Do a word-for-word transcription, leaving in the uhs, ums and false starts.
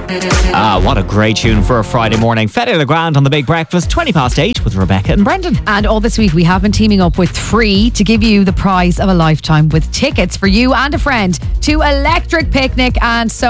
Ah, what a great tune for a Friday morning. Fede Le Grand on The Big Breakfast, twenty past eight with Rebecca and Brendan. And all this week we have been teaming up with three to give you the prize of a lifetime with tickets for you and a friend to Electric Picnic. And so